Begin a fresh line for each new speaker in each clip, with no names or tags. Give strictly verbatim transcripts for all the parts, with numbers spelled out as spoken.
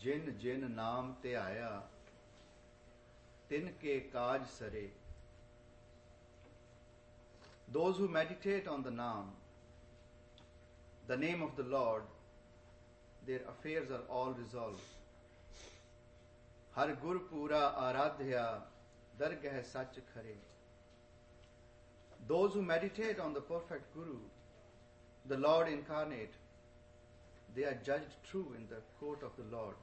जिन जिन नाम ध्याया तिन के काज सरे. Those who meditate on the Naam, the name of the Lord, their affairs are all resolved. Har gur pura aradhya dargah sach khare. Those who meditate on the perfect Guru, the Lord incarnate, they are judged true in the court of the Lord.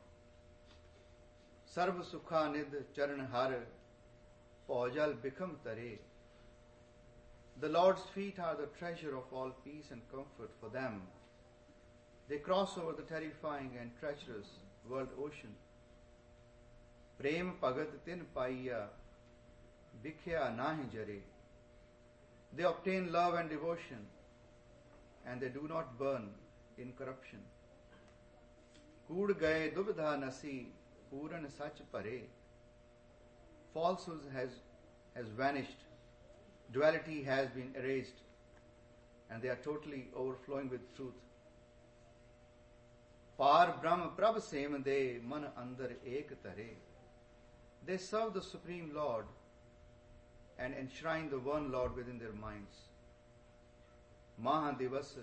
Sarv sukha nid charan har paujal bikham tare. The Lord's feet are the treasure of all peace and comfort for them. They cross over the terrifying and treacherous world ocean. Prem pagat tin paiya bikhya nahi jare. They obtain love and devotion, and they do not burn in corruption. Kood gaye dubdha nasi puran sach pare. Falsehood has, has vanished. Duality has been erased, and they are totally overflowing with truth. Par Brahm Prabh Sem De Man Andar Ek Tare. They serve the Supreme Lord and enshrine the one Lord within their minds. Maha Divas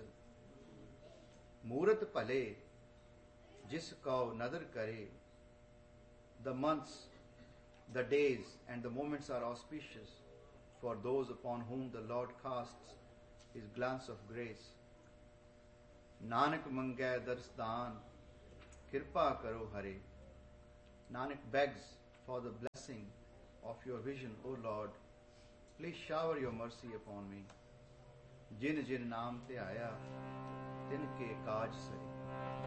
Murat Pale Jis Kau Nadar Kare. The months, the days, and the moments are auspicious for those upon whom the Lord casts his glance of grace. Nanak mangay darsdan, kirpa karo hare. Nanak begs for the blessing of your vision, O Lord. Please shower your mercy upon me. Jin jin naam te aaya, tin ke kaaj sare.